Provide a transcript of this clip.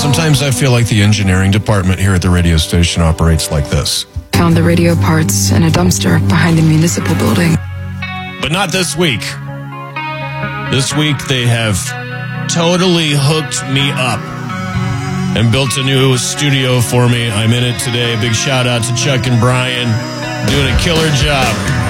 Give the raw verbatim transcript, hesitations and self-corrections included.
Sometimes I feel like the engineering department here at the radio station operates like this. Found the radio parts in a dumpster behind the municipal building. But not this week. This week they have totally hooked me up and built a new studio for me. I'm in it today. Big shout out to Chuck and Brian doing a killer job.